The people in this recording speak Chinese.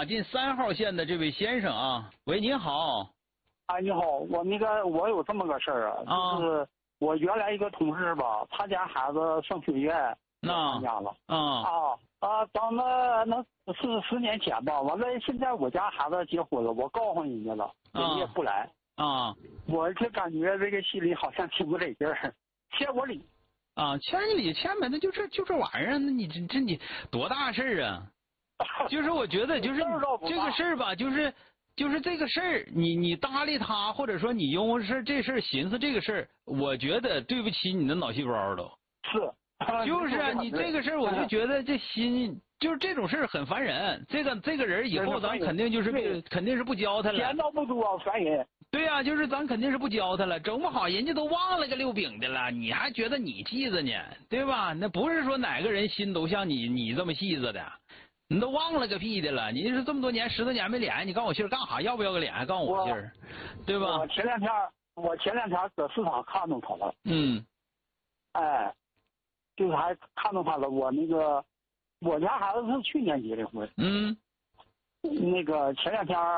马进3号线的这位先生啊，喂，您好。 哎，你好，我有这么个事儿啊，就是我原来一个同事吧，他家孩子上学院参加了等了那是10年前吧，完了现在我家孩子结婚了，我告诉人家了，人家也不来我就感觉这个心里好像挺不得劲儿，欠我礼欠你礼欠呗，那就这玩意儿，那你你多大事儿啊？就是我觉得就是这个事儿吧，就是这个事儿，你搭理他，或者说你因为这事儿寻思这个事儿，我觉得对不起你的脑细胞都。 是， 就是啊，你这个事儿，我就觉得这心就是这种事儿很烦人。这个人以后咱肯定肯定是不教他了。 闲到不多烦人。 对呀，就是咱肯定是不教他了，整不好人家都忘了个溜饼的了，你还觉得你记着呢，对吧？那不是说哪个人心都像你这么细着的。你都忘了个屁的了！你是这么多年10多年没脸，你告我信儿干啥？要不要个脸？还告我信儿，对吧？ 我前两天搁市场看到他了。哎，就是还看到他了。我家孩子是去年结的婚。 那个前两天